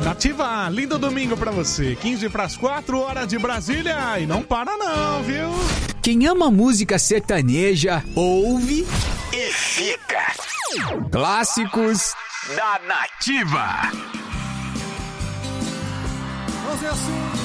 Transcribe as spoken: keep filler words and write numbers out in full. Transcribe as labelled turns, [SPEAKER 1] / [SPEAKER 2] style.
[SPEAKER 1] Nativa, lindo domingo pra você. quinze para as quatro horas de Brasília. E não para não, viu?
[SPEAKER 2] Quem ama música sertaneja, ouve
[SPEAKER 3] e fica.
[SPEAKER 2] Clássicos
[SPEAKER 3] da Nativa.
[SPEAKER 4] Vamos ver assim.